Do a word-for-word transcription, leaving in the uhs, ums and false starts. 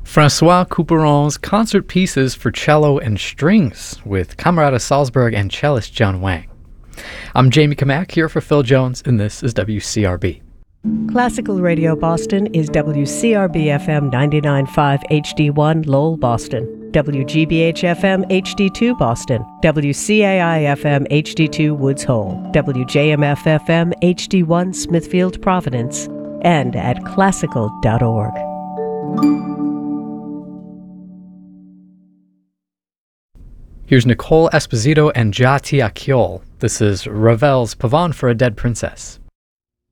Francois Couperon's concert pieces for cello and strings with Camerata Salzburg and cellist John Wang. I'm Jamie Kamak here for Phil Jones, and this is W C R B. Classical Radio Boston is W C R B F M ninety-nine point five H D one Lowell, Boston, W G B H F M H D two Boston, W C A I F M H D two Woods Hole, W J M F F M H D one Smithfield, Providence, and at classical dot org. Here's Nicole Esposito and Jati Akyol. This is Ravel's Pavane for a Dead Princess.